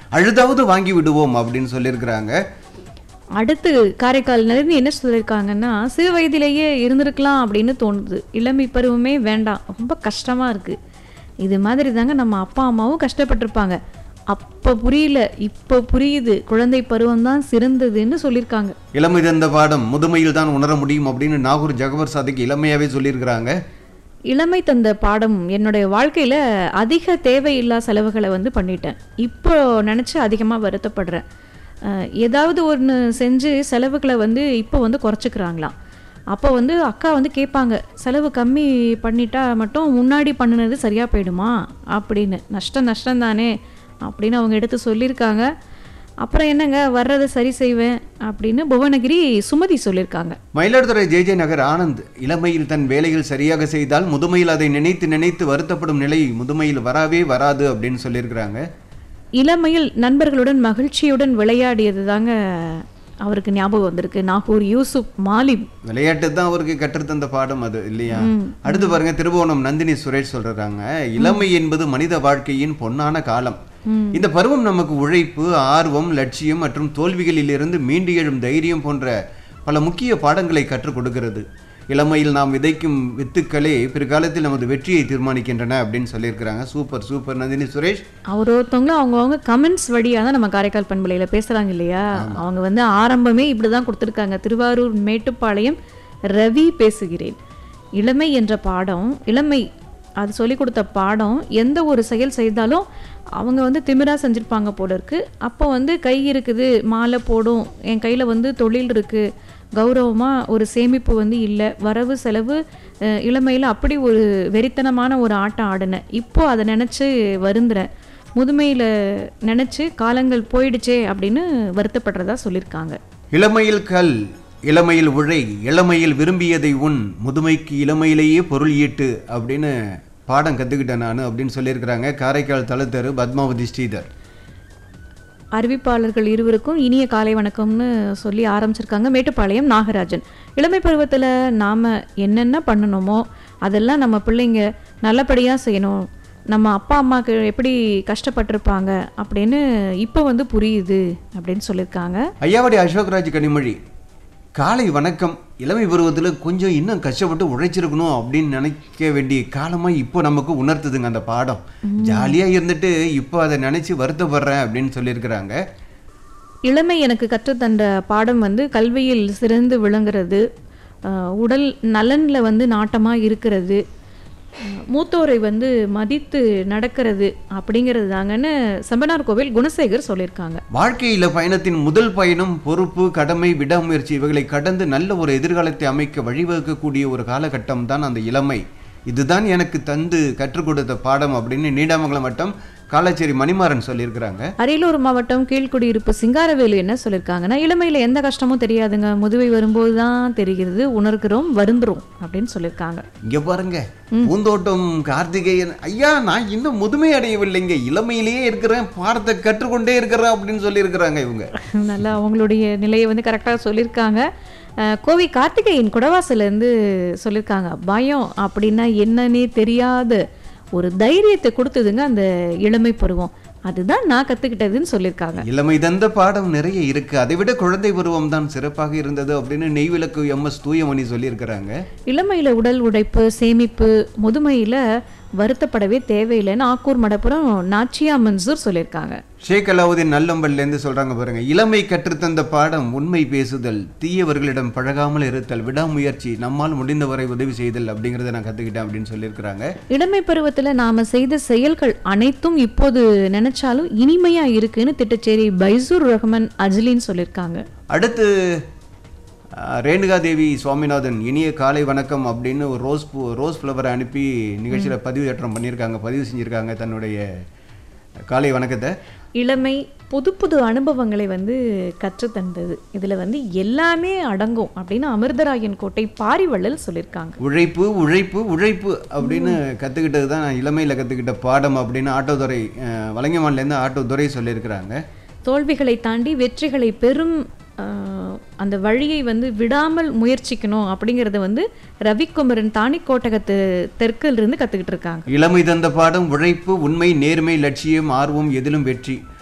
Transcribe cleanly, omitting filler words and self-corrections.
அழுதாவது வாங்கி விடுவோம் அப்படின்னு சொல்லியிருக்கிறாங்க. அடுத்து காரைக்கால் நளினி என்ன சொல்லியிருக்காங்கன்னா, சிறு வயதிலேயே இருந்திருக்கலாம் அப்படின்னு தோணுது. இளமை பருவமே வேண்டாம், ரொம்ப கஷ்டமாக இருக்குது. இது மாதிரி தாங்க நம்ம அப்பா அம்மாவும் கஷ்டப்பட்டிருப்பாங்க. அப்போ புரியல, இப்போ புரியுது. குழந்தை பருவம் தான் சிறந்ததுன்னு சொல்லியிருக்காங்க. இளமை தந்த பாடம் முதுமையில் தான் உணர முடியும் அப்படின்னு நாகூர் ஜகபர் சாதிக் இளமையாவே சொல்லியிருக்கிறாங்க. இளமை தந்த பாடம் என்னுடைய வாழ்க்கையில் அதிக தேவையில்லா செலவுகளை வந்து பண்ணிட்டேன். இப்போ நினச்சி அதிகமாக வருத்தப்படுறேன். ஏதாவது ஒன்று செஞ்சு செலவுகளை வந்து இப்போ வந்து குறைச்சிக்கிறாங்களாம். அப்போ வந்து அக்கா வந்து கேட்பாங்க, செலவு கம்மி பண்ணிட்டா மட்டும் முன்னாடி பண்ணினது சரியாக போயிடுமா அப்படின்னு. நஷ்டம் தானே அப்படின்னு அவங்க எடுத்து சொல்லியிருக்காங்க. அப்புறம் என்னங்க, வர்றதை சரி செய்வேன் அப்படின்னு புவனகிரி சுமதி சொல்லியிருக்காங்க. மயிலாடுதுறை ஜே நகர் ஆனந்த், இளமையில் தன் வேலைகள் சரியாக செய்தால் முதுமையில் அதை நினைத்து நினைத்து வருத்தப்படும் நிலை முதுமையில் வராது அப்படின்னு சொல்லியிருக்கிறாங்க. இளமையில் நண்பர்களுடன் மகிழ்ச்சியுடன் விளையாடியது தாங்க அவருக்கு ஞாபகம் வந்திருக்கு. நாகூர் யூசுப் மாலிம். விளையாட்டு தான் அவருக்கு கற்றுத்தந்த பாடம் அது இல்லையா? அடுத்து பாருங்க, திருவோணம் நந்தினி சுரேஷ் சொல்றாங்க, இளமை என்பது மனித வாழ்க்கையின் பொன்னான காலம். இந்த பருவம் நமக்கு உழைப்பு, ஆர்வம், லட்சியம் மற்றும் தோல்விகளில் இருந்து மீண்டு எழும் தைரியம் போன்ற பல முக்கிய பாடங்களை கற்றுக் கொடுக்கிறது. இளமையில் நாம் விதைக்கும் வித்துக்களே பிற்காலத்தில் நமது வெற்றியை தீர்மானிக்கின்றன அப்படின்னு சொல்லியிருக்கிறாங்க. சூப்பர் நந்தினி சுரேஷ். ஒருத்தவங்களும் அவங்கவுங்க கமெண்ட்ஸ் வழியாக தான் நம்ம காரைக்கால் பண்பலையில் பேசுகிறாங்க இல்லையா? அவங்க வந்து ஆரம்பமே இப்படி தான் கொடுத்துருக்காங்க. திருவாரூர் மேட்டுப்பாளையம் ரவி பேசுகிறேன். இளமை என்ற பாடம், இளமை அது சொல்லிக் கொடுத்த பாடம், எந்த ஒரு செயல் செய்தாலும் அவங்க வந்து திமிராக செஞ்சுருப்பாங்க போல இருக்குது. அப்போ வந்து கை இருக்குது, மாலை போடும், என் கையில் வந்து தொழில் இருக்குது, கௌரவமாக ஒரு சேமிப்பு வந்து இல்லை, வரவு செலவு இளமையில் அப்படி ஒரு வெறித்தனமான ஒரு ஆட்டம் ஆடினேன். இப்போது அதை நினச்சி வருந்துறேன், முதுமையில் நினச்சி காலங்கள் போயிடுச்சே அப்படின்னு வருத்தப்படுறதா சொல்லியிருக்காங்க. இளமையில் கல், இளமையில் உழை, இளமையில் விரும்பியதை உன், முதுமைக்கு இளமையிலேயே பொருள் ஈட்டு அப்படின்னு பாடம் கற்றுக்கிட்டேன் நான் அப்படின்னு சொல்லியிருக்கிறாங்க. காரைக்கால் தலத்தரு பத்மாவதி ஸ்ரீதர். அறிவிப்பாளர்கள் இருவருக்கும் இனிய காலை வணக்கம்னு சொல்லி ஆரம்பிச்சிருக்காங்க. மேட்டுப்பாளையம் நாகராஜன். இளமை பருவத்தில் நாம் என்னென்ன பண்ணணுமோ அதெல்லாம் நம்ம பிள்ளைங்க நல்லபடியாக செய்யணும். நம்ம அப்பா அம்மாவுக்கு எப்படி கஷ்டப்பட்டிருப்பாங்க அப்படின்னு இப்போ வந்து புரியுது அப்படின்னு சொல்லியிருக்காங்க. ஐயாவடி அசோக்ராஜ் கனிமொழி, காலை வணக்கம். இளமை பருவத்தில் கொஞ்சம் இன்னும் கஷ்டப்பட்டு உழைச்சிருக்கணும் அப்படின்னு நினைக்க வேண்டிய காலமாக இப்போ நமக்கு உணர்த்துதுங்க அந்த பாடம். ஜாலியாக இருந்துட்டு இப்போ அதை நினச்சி வருத்தப்படுறேன் அப்படின்னு சொல்லியிருக்கிறாங்க. இளமை எனக்கு கற்றுத்தந்த பாடம் வந்து கல்வியில் சிறந்து விளங்குறது, உடல் நலனில் வந்து நாட்டமாக இருக்கிறது, மூத்தோரை வந்து மதித்து நடக்கிறது அப்படிங்கிறது தாங்கன்னு செம்பனார் கோவில் குணசேகர் சொல்லியிருக்காங்க. வாழ்க்கையில் பயணத்தின் முதல் பயணம் பொறுப்பு, கடமை, விடாமுயற்சி இவைகளை கடந்து நல்ல ஒரு எதிர்காலத்தை அமைக்க வழிவகுக்கக்கூடிய ஒரு காலகட்டம் தான் அந்த இளமை. இதுதான் எனக்கு தந்து கற்றுக் கொடுத்த பாடம் அப்படின்னு நீடாமங்கலம் வட்டம் காலாச்சேரி மணிமாறன் சொல்லியிருக்கிறாங்க. அரியலூர் மாவட்டம் கீழ்குடியிருப்பு சிங்காரவேலு என்ன சொல்லியிருக்காங்கன்னா, இளமையில் எந்த கஷ்டமும் தெரியாதுங்க, முதுமை வரும்போது தான் தெரிகிறது, உணர்கிறோம், வருந்துரும் அப்படின்னு சொல்லியிருக்காங்க. இங்க பாருங்க, பூந்தோட்டம் கார்த்திகேயன் ஐயா, நான் இன்னும் முதுமை அடையவில்லைங்க, இளமையிலேயே இருக்கிறேன், பாடத்தை கற்றுக்கொண்டே இருக்கிறேன் அப்படின்னு சொல்லியிருக்கிறாங்க. இவங்க நல்லா அவங்களுடைய நிலையை வந்து கரெக்டாக சொல்லியிருக்காங்க. கோவி கார்த்திகேயன் குடவாசலேருந்து சொல்லியிருக்காங்க, பயம் அப்படின்னா என்னன்னே தெரியாத ஒரு தைரியத்தை கொடுத்ததுங்க அந்த இளமை பருவம், அதுதான் நான் கற்றுக்கிட்டதுன்னு சொல்லியிருக்காங்க. இளமை தந்த பாடம் நிறைய இருக்கு, அதை விட குழந்தை பருவம் தான் சிறப்பாக இருந்தது அப்படின்னு நெய்விளக்கு MS தூயமணி சொல்லியிருக்கிறாங்க. இளமையில் உடல் உழைப்பு, சேமிப்பு, முதுமையில் வருத்தப்படவே தேவையில்லைன்னு ஆக்கூர் மடப்புறம் நாச்சியா மன்சூர் சொல்லியிருக்காங்க. ஷேக் அலாவுதீன் நல்லம்பல்லேருந்து சொல்கிறாங்க பாருங்க, இளமை கற்றுத்தந்த பாடம் உண்மை பேசுதல், தீயவர்களிடம் பழகாமல் இருத்தல், விடாமுயற்சி, நம்மால் முடிந்தவரை உதவி செய்தல் அப்படிங்கிறத நான் கற்றுக்கிட்டேன் அப்படின்னு சொல்லியிருக்கிறாங்க. இளமை பருவத்தில் நாம் செய்த செயல்கள் அனைத்தும் இப்போது நினைச்சாலும் இனிமையாக இருக்குன்னு திட்டச்சேரி பைசூர் ரஹ்மான் அஜ்லின்னு சொல்லியிருக்காங்க. அடுத்து ரேணுகா தேவி சுவாமிநாதன், இனிய காலை வணக்கம் அப்படின்னு ஒரு ரோஸ் ஃப்ளவரை அனுப்பி நிகழ்ச்சியில் பதிவேற்றம் பண்ணியிருக்காங்க, பதிவு செஞ்சுருக்காங்க தன்னுடைய காலை வணக்கத்தை. இளமை புது புது அனுபவங்களை வந்து கற்றுத்தந்தது, இதில் வந்து எல்லாமே அடங்கும் அப்படின்னு அமிர்தராயன் கோட்டை பாரிவள்ளல் சொல்லியிருக்காங்க. உழைப்பு உழைப்பு உழைப்பு அப்படின்னு கற்றுக்கிட்டது தான் இளமையில் கற்றுக்கிட்ட பாடம் அப்படின்னு ஆட்டோதுறை வலங்கமான்லேருந்து ஆட்டோதுறை சொல்லியிருக்கிறாங்க. தோல்விகளை தாண்டி வெற்றிகளை பெரும் அந்த வழியை வந்து விடாமல் முயற்சிக்கணும் அப்படிங்கிறத வந்து ரவிக்குமரன் தாணிக்கோட்டகத்து தெற்கிலிருந்து கற்றுக்கிட்டு இருக்காங்க. இளமை தந்த பாடம் உழைப்பு, உண்மை, நேர்மை, லட்சியம், ஆர்வம், எதிலும் வெற்றி.